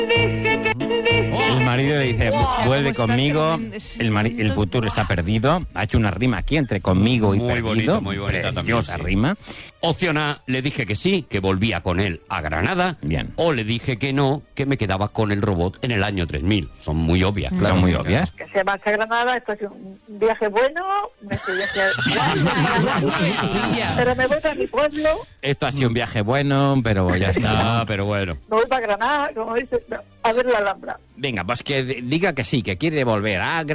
El marido le dice, vuelve conmigo, el futuro está perdido. Ha hecho una rima aquí entre conmigo y muy perdido. Muy bonita preciosa también, sí. rima. Opción A, le dije que sí, que volvía con él a Granada. Bien. O le dije que no, que me quedaba con el robot en el año 3000. Son muy obvias, claro. Son muy obvias. Que se marcha a Granada, esto es un viaje bueno, me estoy pero me voy a mi pueblo, Esto ha sido un viaje bueno, pero ya está. Pero bueno. me voy para Granada, como dice, a ver la Alhambra. Venga, pues que diga que sí, que quiere volver a